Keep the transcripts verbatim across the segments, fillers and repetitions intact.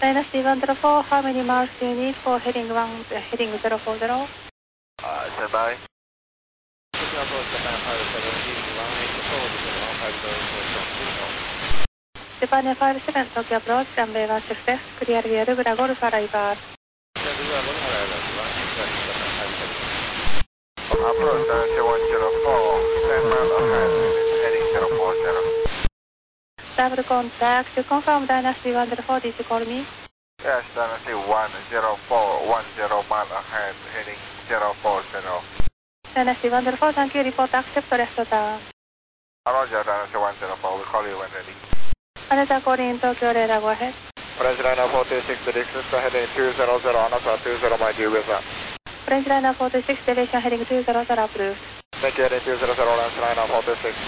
Dynasty one zero four, how many miles do you need for heading one, uh, heading zero four zero? Uh, stand by. Japan five seven, Tokyo approach, runway one six left, clear via Rubra Golf arrival. Approach Dynasty one zero four, ten miles ahead, heading zero four zero. Double contact, to confirm Dynasty one zero four, did you call me? Yes, Dynasty one zero four, one zero mile ahead, heading zero four zero. Dynasty one zero four, thank you, report accept, rest of town. Roger, Dynasty one zero four, we'll call you when ready. Another calling Tokyo radar, go ahead. French liner four two six, direction heading two zero zero, Anasa two zero, my dear with that. French liner four two six, direction heading two zero zero, approved. Thank you, heading two zero zero, French liner four two six.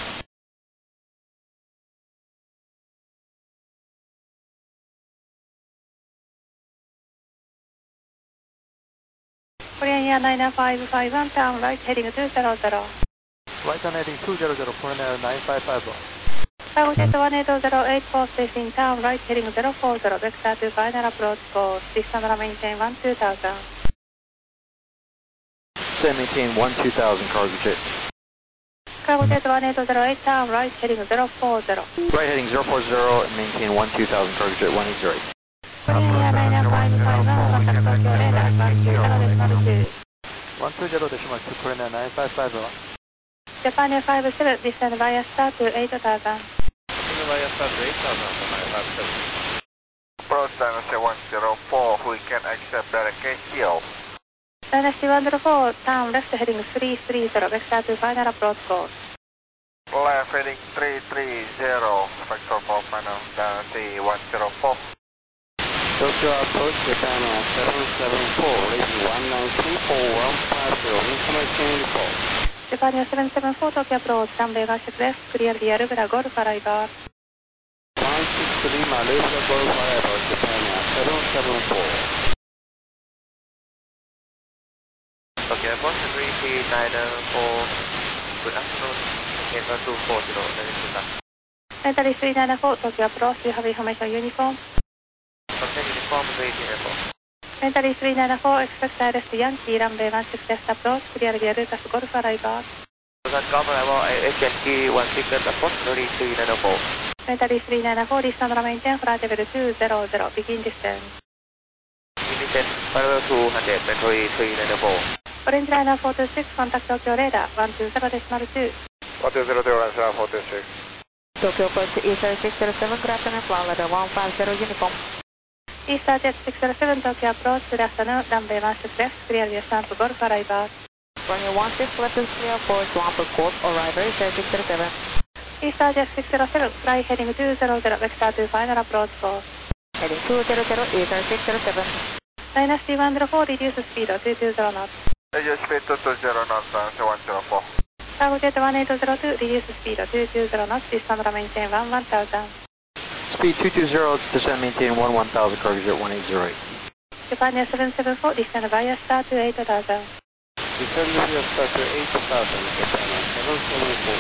Korean Air nine five five one, turn right, heading two zero zero. Right on heading two zero zero, Korean Air nine five five one. Cargo Jet one eight zero eight four, station turn right, heading zero four zero, vector to final approach course, distance maintain one two thousand. Descend maintain one two thousand, cargo jet. Cargo Jet one eight zero eight, turn right, heading zero four zero. Right heading zero four zero and maintain one two thousand, cargo jet one eight zero eight. Korean Air nine five five one, contact Tokyo radar, one two zero decimal two. one two zero decimal two, Korean Air nine five five one. Japan Air five seven, descend via star to eight thousand. Approach Dynasty one zero four, we can accept direct K C O. Dynasty one zero four, turn left, heading three three zero, vector to final approach course. Left heading three three zero, vector for final, Dynasty one zero four. Tokyo approach Japan Air seven seven four, rating one nine three four one five zero, information report. Japan Air seven seven four, Tokyo approach, runway one six left, clear via Rubra Golf arrival. one six three Malaysia Golf arrival, Japan Air seven seven four. Okay, approach three three nine four, good afternoon, Denver two four zero, that is good afternoon. Entry three nine four, Tokyo approach, you have information uniform. Okay, uniform three three four. Entry three nine four, expect direct Yankee, runway one six left approach, clear via Lucas Golf arrival. Lucas Golf arrival, H N T one six left approach, three three nine four. Entry three nine four, distance maintain, flight level two zero zero, begin descent. Begin descent, parallel two hundred, metro three nine four. Orange liner four two six, contact Tokyo radar, one two zero decimal two. one two zero zero, Orange liner four two six. Tokyo approach E thirty six zero seven, good afternoon, flight level one five zero uniform. Eastern Jet six zero seven, Tokyo approach, good afternoon, runway one six left, clear via Swamp Golf arrival. Runway one six left is clear for Swamp Golf arrival, E thirty six zero seven. Eastern Jet six zero seven, fly heading two zero zero, vector to final approach course. Heading two zero zero, E thirty six zero seven. Dynasty one zero four, reduce speed two two zero knots. Reduce speed two two zero knots, Dynasty one zero four. Cargo Jet one eight zero two, reduce speed two two zero knots, distance maintain one one thousand. Speed two two zero, descend maintain one one thousand, cargo jet one eight zero eight. Japan Air seven seven four, descend via star to eight thousand. Descend via star to eight thousand, Japan Air seven seven four.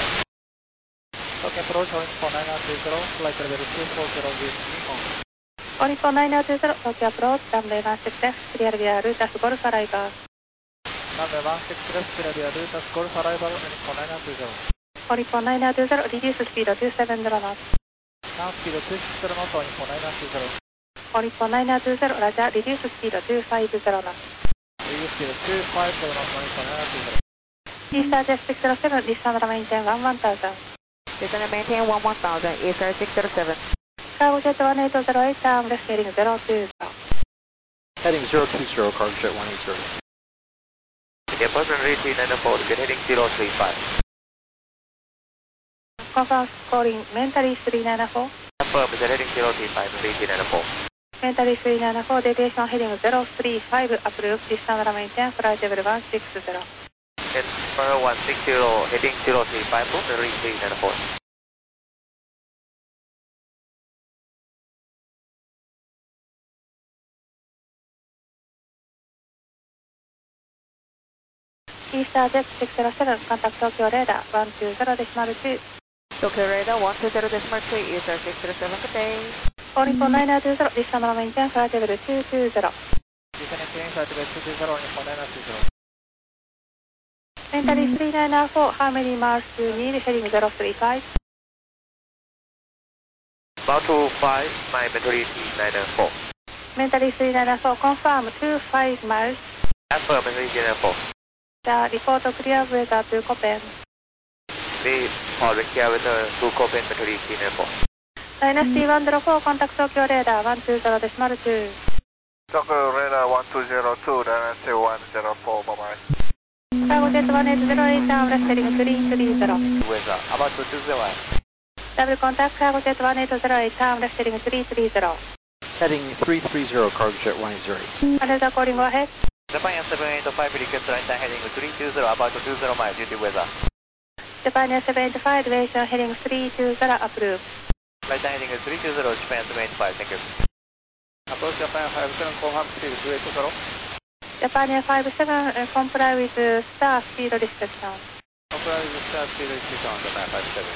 Okay, approach one four nine two zero, flight level two four zero, uniform. one four nine two zero, Tokyo approach, runway one six left, clear via Lucas Golf arrival. Runway one six left, clear via Lucas Golf arrival, one four nine two zero. one four nine two zero, reduce speed two seven zero knots. Now speed two six zero knots, one four nine two zero. one four nine two zero, Roger, reduce speed two five zero knots. Reduce speed two five zero knots, one four nine two zero. Eastern Jet six zero seven, distance maintain one one thousand. Distance maintain one one thousand, Eastern six zero seven. Cargo Jet one eight zero eight, turn left heading zero two zero. Heading zero two zero, cargo jet one eight zero. Okay, person three nine four, get heading zero three five. Confirm scoring mentally three nine four. Confirm, get heading zero three five, three nine four. Mentally three nine four, deviation heading zero three five, approved, distance maintain, flight level one six zero. Yes, for one six zero, heading zero three five, three three nine four. Eastern Jet six zero seven, contact Tokyo radar, one two zero decimal two. Tokyo radar one two zero decimal two, Eastern six zero seven, good day. All Nippon nine nine two zero, descend on maintain flight level two two zero. Descending flight level two two zero, Nippon nine nine two zero. Mentally three nine nine four, how many miles do you need? Heading zero three five. About to fly my mentally T nine nine four. Mentally three nine nine four, confirm two five miles. Affirm mentally T nine nine four. The report clear weather to Copen. The report clear weather to Copen mentally T nine nine four. Dynasty one zero four, contact Tokyo radar one two zero decimal two. Tokyo radar one two zero two, Dynasty one zero four, bye bye. Cargo jet one eight zero eight, down left heading three three zero. Weather, about to two zero. Double contact, cargo jet one eight zero eight, down left heading three three zero. Heading three three zero, cargo jet one eight zero eight. Another calling, go ahead. Japan Air seven eight five, request right time heading three two zero, about to two zero miles, due to weather. Japan Air seven eight five, deviation heading three two zero, approved. Right time heading three two zero, Japan Air seven eight five, thank you. Approach Japan five seven, confirm speed two eight zero. Japan Air five seven, uh, comply with uh, star speed restriction. Comply with star speed restriction, Japan five seven.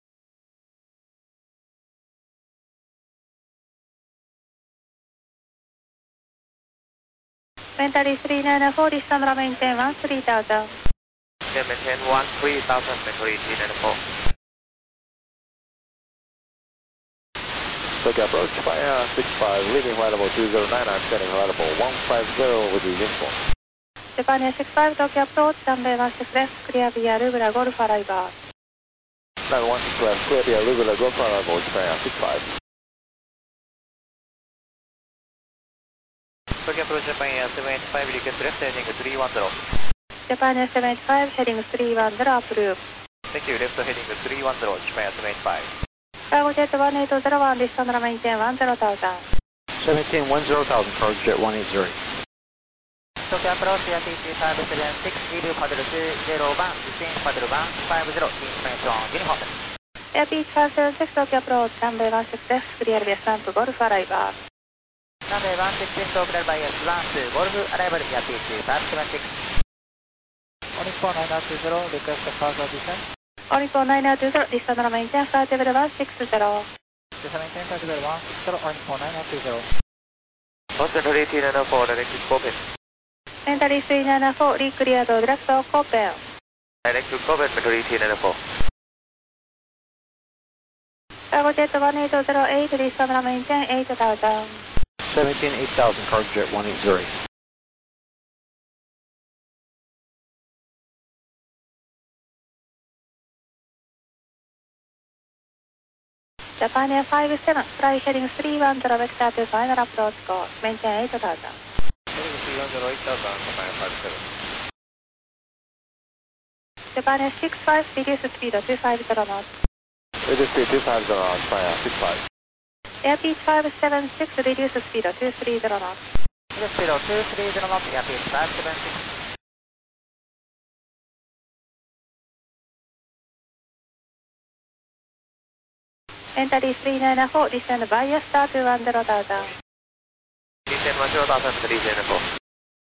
Mentally three nine nine four, descend on maintain one three thousand. Then maintain one three thousand mentally T nine nine four. Tokyo approach fire six five, leaving flight level two zero nine, I'm setting flight level one five zero with the uniform. Japan Air six five, Tokyo approach, runway one six left, clear via Lugula Golf arrival. Runway one six left, clear via Lugula Golf arrival, Japan Air six five. Tokyo approach Japan Air seven eight five, request left heading three one zero. Japan Air seven eight five, heading three one zero, approved. Thank you, left heading three one zero, Japan Air seven eight five. Cargo jet one eight zero one, descend on maintain one zero thousand. seventeen one zero thousand, cargo jet one eight zero. Tokyo approach T T five seven six, leave paddle two zero one, descend paddle one five zero, information uniform. Air Beach five seven six, Tokyo approach, runway one six left, clear via San to Golf arrival. Runway one six left, clear by S one to Golf arrival, Air Beach five seven six. All Nippon nine nine two zero, request further descent. All Nippon nine nine two zero, descend on maintain flight level one six zero. Descend maintain flight level one six zero, All Nippon nine nine two zero. One mentally T nine nine four, direct to Copen. Mentally three nine nine four, re-cleared direct to Copen. Direct to Copen mentally T nine nine four. Cargo jet one eight zero eight, descend on maintain eight thousand. seventeen eight thousand, cargo jet one eight zero eight. Japan Air five seven, fly heading three one zero, vector to final approach course, maintain eight thousand. Heading three one zero eight thousand, Japan Air five seven. Japan Air six five, reduce speed two five zero knots. Reduce speed two five zero, Japan Air six five. Air Beach five seven six, reduce speed two three zero knots. Reduce speed two three zero knots, Air Beach five seven six. Mentally three nine nine four, descend via star to one zero thousand. Descend one zero thousand mentally T nine nine four.